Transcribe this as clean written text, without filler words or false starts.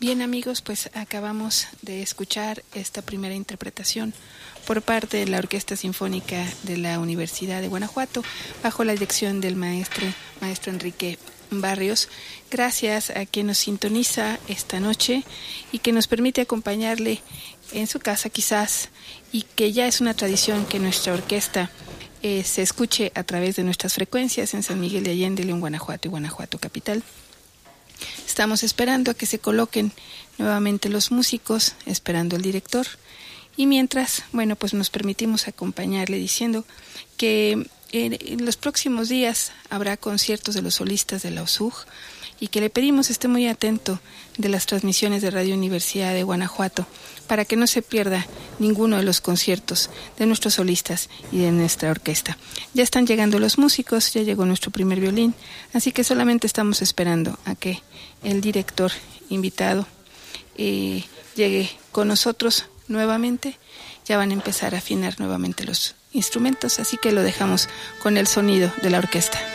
Bien amigos, pues acabamos de escuchar esta primera interpretación por parte de la Orquesta Sinfónica de la Universidad de Guanajuato, bajo la dirección del maestro Enrique Barrios. Gracias a quien nos sintoniza esta noche y que nos permite acompañarle en su casa quizás, y que ya es una tradición que nuestra orquesta se escuche a través de nuestras frecuencias en San Miguel de Allende, León, Guanajuato y Guanajuato Capital. Estamos esperando a que se coloquen nuevamente los músicos, esperando el director, y mientras, bueno, pues nos permitimos acompañarle diciendo que en los próximos días habrá conciertos de los solistas de la OSUG y que le pedimos esté muy atento de las transmisiones de Radio Universidad de Guanajuato para que no se pierda ninguno de los conciertos de nuestros solistas y de nuestra orquesta. Ya están llegando los músicos, ya llegó nuestro primer violín, así que solamente estamos esperando a que el director invitado llegue con nosotros nuevamente. Ya van a empezar a afinar nuevamente los instrumentos, así que lo dejamos con el sonido de la orquesta.